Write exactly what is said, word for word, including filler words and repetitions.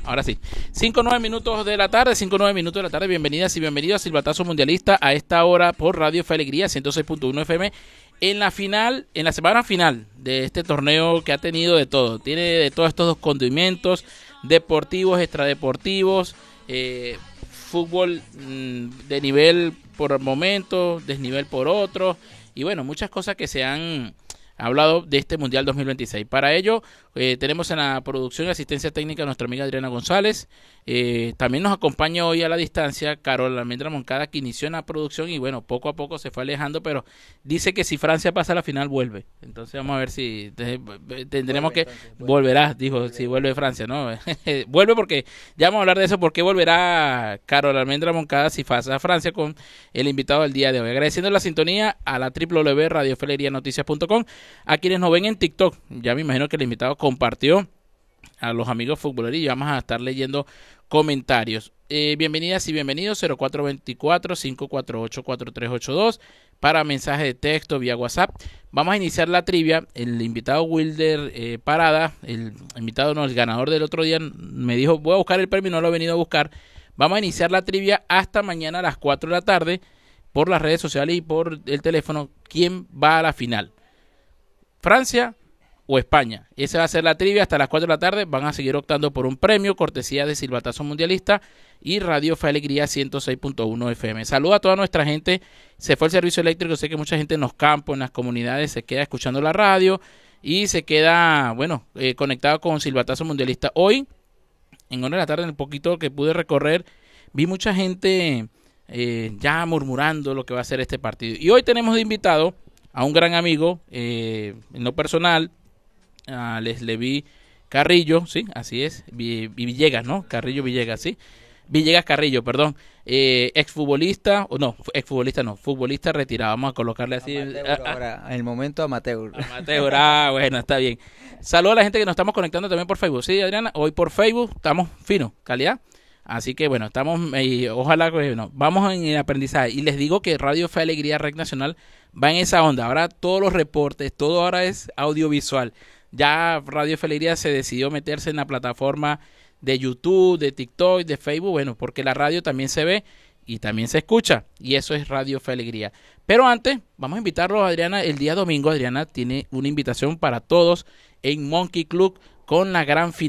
Ahora sí. cinco nueve minutos de la tarde, cinco nueve minutos de la tarde. Bienvenidas y bienvenidos a Silbatazo Mundialista a esta hora por Radio Fe Alegría ciento seis punto uno F M. En la final, en la semana final de este torneo que ha tenido de todo. Tiene de todos estos dos condimentos, deportivos, extradeportivos, eh, fútbol mmm, de nivel por momento, desnivel por otro. Y bueno, muchas cosas que se han hablado de este Mundial dos mil veintiséis. Para ello, eh, tenemos en la producción y asistencia técnica a nuestra amiga Adriana González. Eh, también nos acompaña hoy a la distancia Carol Almendra Moncada, que inició en la producción y bueno, poco a poco se fue alejando, pero dice que si Francia pasa a la final, vuelve. Entonces vamos a ver si te, tendremos vuelve, que... Entonces, volverá, dijo, vuelve. Si vuelve Francia, ¿no? Vuelve porque, ya vamos a hablar de eso, porque volverá Carol Almendra Moncada si pasa a Francia con el invitado del día de hoy. Agradeciendo la sintonía a la doble u doble u doble u punto radio fe alegría noticias punto com, a quienes nos ven en TikTok. Ya me imagino que el invitado compartió a los amigos futboleros y vamos a estar leyendo comentarios. Eh, bienvenidas y bienvenidos. Cero cuatro dos cuatro, cinco cuatro ocho, cuatro tres ocho dos para mensaje de texto vía WhatsApp. Vamos a iniciar la trivia. El invitado Wilder eh, Parada, el invitado no, el ganador del otro día me dijo, voy a buscar el premio, no lo he venido a buscar. Vamos a iniciar la trivia hasta mañana a las cuatro de la tarde por las redes sociales y por el teléfono. ¿Quién va a la final? ¿Francia o España? Esa va a ser la trivia hasta las cuatro de la tarde. Van a seguir optando por un premio cortesía de Silbatazo Mundialista y Radio Fe Alegría ciento seis punto uno F M. Saludo a toda nuestra gente. Se fue el servicio eléctrico. Sé que mucha gente en los campos, en las comunidades, se queda escuchando la radio y se queda, bueno, eh, conectado con Silbatazo Mundialista. Hoy, en hora de la tarde, en el poquito que pude recorrer, vi mucha gente eh, ya murmurando lo que va a ser este partido. Y hoy tenemos de invitado a un gran amigo, eh, en lo personal, a Leslevi Carrillo, sí, así es, Villegas, ¿no? Carrillo Villegas, sí. Villegas Carrillo, perdón. Eh, exfutbolista, o no, exfutbolista no, futbolista retirado, vamos a colocarle así. Amateur, ah, ahora, en el momento amateur. Amateur, ah, bueno, está bien. Saludos a la gente que nos estamos conectando también por Facebook, sí, Adriana, hoy por Facebook estamos finos, calidad. Así que bueno, estamos, eh, ojalá que bueno, vamos en el aprendizaje. Y les digo que Radio Fe Alegría Red Nacional va en esa onda. Ahora todos los reportes, todo ahora es audiovisual. Ya Radio Fe Alegría se decidió meterse en la plataforma de YouTube, de TikTok, de Facebook, bueno, porque la radio también se ve y también se escucha. Y eso es Radio Fe Alegría. Pero antes, vamos a invitarlos a Adriana. El día domingo, Adriana tiene una invitación para todos en Monkey Club con la gran final.